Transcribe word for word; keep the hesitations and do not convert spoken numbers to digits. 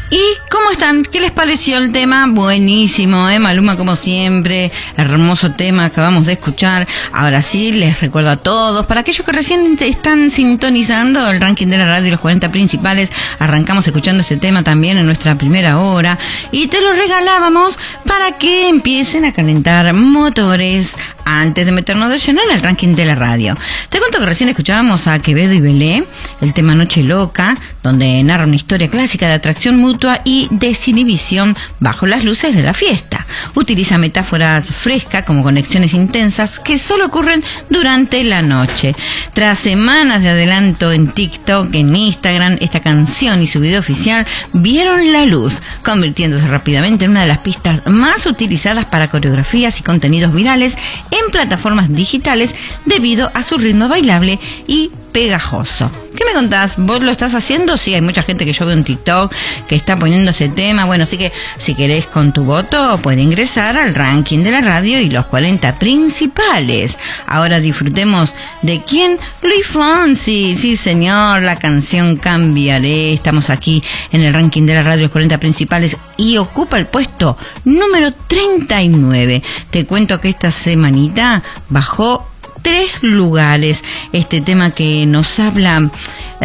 ¿Y cómo están? ¿Qué les pareció el tema? Buenísimo, ¿eh? Maluma como siempre, hermoso tema acabamos de escuchar. Ahora sí, les recuerdo a todos, para aquellos que recién están sintonizando el ranking de la radio, los cuarenta principales, arrancamos escuchando ese tema también en nuestra primera hora y te lo regalábamos para que empiecen a calentar motores antes de meternos de lleno en el ranking de la radio. Te cuento que recién escuchábamos a Quevedo y Belé, el tema Noche Loca, donde narra una historia clásica de atracción mutua y desinhibición bajo las luces de la fiesta. Utiliza metáforas frescas como conexiones intensas que solo ocurren durante la noche. Tras semanas de adelanto en TikTok, en Instagram, esta canción y su video oficial vieron la luz, convirtiéndose rápidamente en una de las pistas más utilizadas para coreografías y contenidos virales en plataformas digitales debido a su ritmo bailable y pegajoso. ¿Qué me contás? ¿Vos lo estás haciendo? Sí, hay mucha gente que yo veo en TikTok que está poniendo ese tema. Bueno, así que si querés con tu voto puede ingresar al ranking de la radio y los cuarenta principales. Ahora disfrutemos de quién, Luis Fonsi. Sí, señor, la canción Cambiaré. Estamos aquí en el ranking de la radio, los cuarenta principales, y ocupa el puesto número treinta y nueve. Te cuento que esta semanita bajó tres lugares este tema que nos habla